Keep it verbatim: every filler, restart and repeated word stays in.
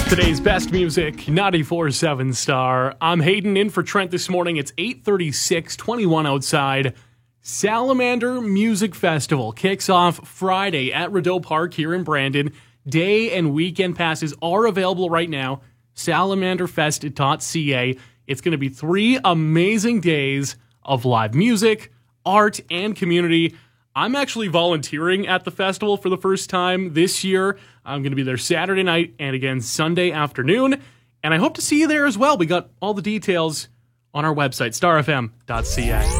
Today's best music, ninety-four seven Star. I'm Hayden in for Trent this morning. It's eight thirty-six, twenty-one outside. Salamander Music Festival kicks off Friday at Rideau Park here in Brandon. Day and weekend passes are available right now. salamander fest dot c a. It's going to be three amazing days of live music, art, and community. I'm actually volunteering at the festival for the first time this year. I'm going to be there Saturday night and again Sunday afternoon. And I hope to see you there as well. We got all the details on our website, star f m dot c a.